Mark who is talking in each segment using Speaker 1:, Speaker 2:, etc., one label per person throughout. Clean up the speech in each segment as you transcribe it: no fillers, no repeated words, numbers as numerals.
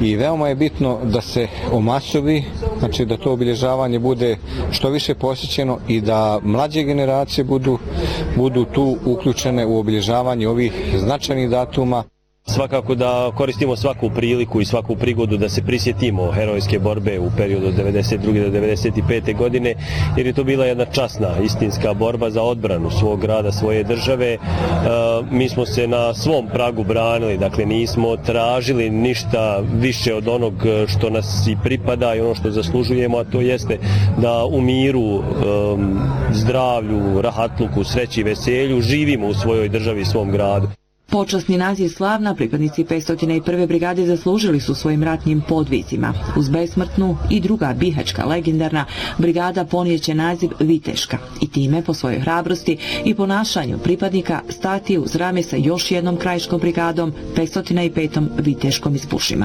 Speaker 1: i veoma je bitno da se omasovi, znači da to obilježavanje bude što više posjećeno i da mlađe generacije budu tu uključene u obilježavanje ovih značajnih datuma.
Speaker 2: Svakako da koristimo svaku priliku i svaku prigodu da se prisjetimo herojske borbe u periodu od 92. do 95. godine, jer je to bila jedna časna, istinska borba za odbranu svog grada, svoje države. Mi smo se na svom pragu branili, dakle nismo tražili ništa više od onog što nas i pripada i ono što zaslužujemo, a to jeste da u miru, zdravlju, rahatluku, sreći i veselju živimo u svojoj državi i svom gradu.
Speaker 3: Počasni naziv slavna pripadnici 501. brigade zaslužili su svojim ratnim podvizima. Uz besmrtnu i druga bihačka legendarna brigada ponijeće naziv Viteška i time po svojoj hrabrosti i ponašanju pripadnika stati uz rame sa još jednom krajiškom brigadom 505. Viteškom iz Pušima.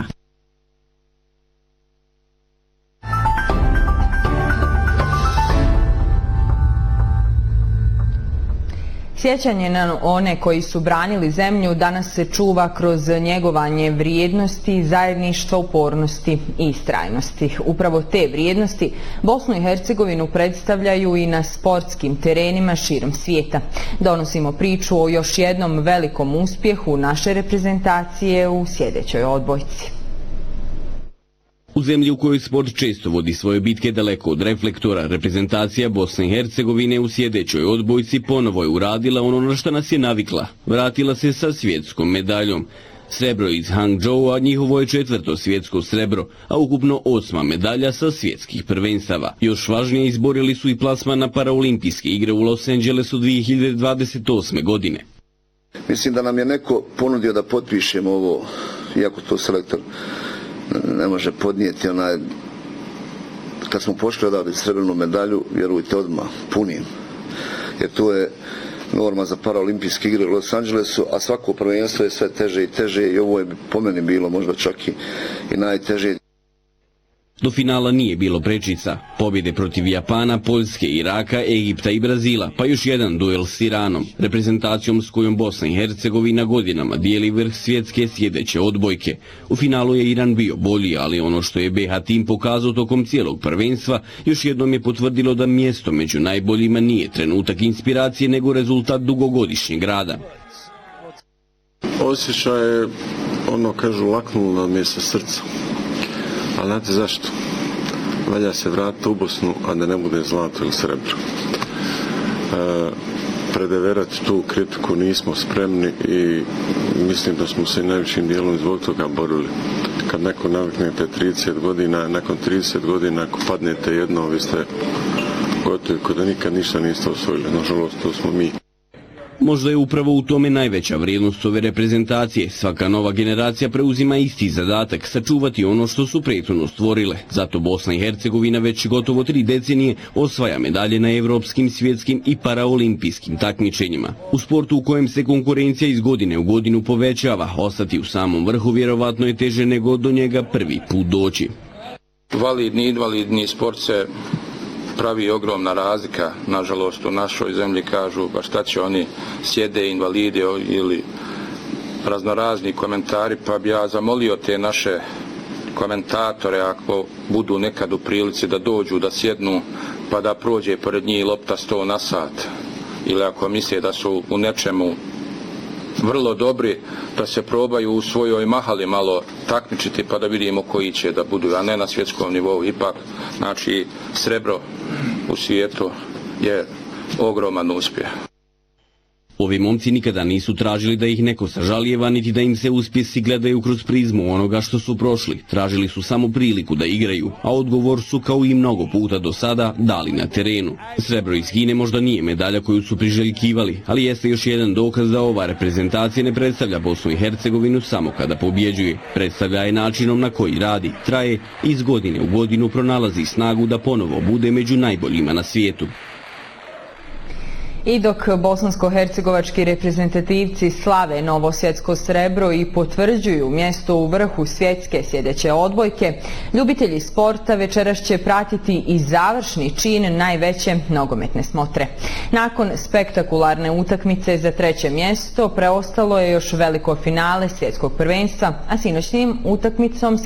Speaker 4: Sjećanje na one koji su branili zemlju danas se čuva kroz njegovanje vrijednosti, zajedništva, upornosti i istrajnosti. Upravo te vrijednosti Bosnu i Hercegovinu predstavljaju i na sportskim terenima širom svijeta. Donosimo priču o još jednom velikom uspjehu naše reprezentacije u sljedećoj odbojci.
Speaker 5: U zemlji u kojoj sport često vodi svoje bitke daleko od reflektora, reprezentacija Bosne i Hercegovine u sljedećoj odbojci ponovo je uradila ono na što nas je navikla. Vratila se sa svjetskom medaljom. Srebro iz Hangzhoua njihovo je 4. svjetsko srebro, a ukupno 8. medalja sa svjetskih prvenstava. Još važnije, izborili su i plasman na paraolimpijske igre u Los Angelesu 2028. godine.
Speaker 6: Mislim da nam je neko ponudio da potpišemo ovo, iako to selektor ne može podnijeti, kad smo pošli odavde srebrnu medalju, vjerujte odmah, punim. Jer to je norma za paraolimpijske igre u Los Angelesu, a svako prvenstvo je sve teže i teže i ovo je po meni bilo možda čak i najteže.
Speaker 5: Do finala nije bilo prečica. Pobjede protiv Japana, Poljske, Iraka, Egipta i Brazila, pa još jedan duel s Iranom, reprezentacijom s kojom Bosna i Hercegovina godinama dijeli vrh svjetske sljedeće odbojke. U finalu je Iran bio bolji, ali ono što je BH tim pokazao tokom cijelog prvenstva još jednom je potvrdilo da mjesto među najboljima nije trenutak inspiracije, nego rezultat dugogodišnjeg rada.
Speaker 7: Osjećaj je, kažu, laknulo nam je sa srca. Ali znate zašto? Valja se vratiti u Bosnu, a da ne bude zlato ili srebro. Predeverati tu kritiku nismo spremni i mislim da smo se najvećim dijelom zbog toga borili. Kad neko naviknete 30 godina, nakon 30 godina ako padnete jedno, vi ste gotovi, kod da nikad ništa niste osvojili. Nažalost, to smo mi.
Speaker 5: Možda je upravo u tome najveća vrijednost ove reprezentacije. Svaka nova generacija preuzima isti zadatak, sačuvati ono što su prethodno stvorile. Zato Bosna i Hercegovina već gotovo 3 decenije osvaja medalje na evropskim, svjetskim i paraolimpijskim takmičenjima. U sportu u kojem se konkurencija iz godine u godinu povećava, ostati u samom vrhu vjerovatno je teže nego do njega prvi put doći.
Speaker 8: Validni i invalidni sport se pravi ogromna razlika, nažalost u našoj zemlji kažu ba šta će oni, sjede invalidi ili raznorazni komentari, pa bi ja zamolio te naše komentatore ako budu nekad u prilici da dođu, da sjednu pa da prođe pored njih lopta 100 na sat ili ako misle da su u nečemu vrlo dobri, da se probaju u svojoj mahali malo takmičiti pa da vidimo koji će da budu, a ne na svjetskom nivou. Ipak, znači, srebro u svijetu je ogroman uspjeh.
Speaker 5: Ovi momci nikada nisu tražili da ih neko sažalijeva, niti da im se uspjesi gledaju kroz prizmu onoga što su prošli. Tražili su samo priliku da igraju, a odgovor su, kao i mnogo puta do sada, dali na terenu. Srebro iz Kine možda nije medalja koju su priželjkivali, ali jeste još jedan dokaz da ova reprezentacija ne predstavlja Bosnu i Hercegovinu samo kada pobjeđuje. Predstavlja je načinom na koji radi, traje, iz godine u godinu pronalazi snagu da ponovo bude među najboljima na svijetu.
Speaker 4: I dok bosansko-hercegovački reprezentativci slave novo svjetsko srebro i potvrđuju mjesto u vrhu svjetske sljedeće odbojke, ljubitelji sporta večeras će pratiti i završni čin najveće nogometne smotre. Nakon spektakularne utakmice za 3. mjesto preostalo je još veliko finale svjetskog prvenstva, a sinoćnim utakmicom se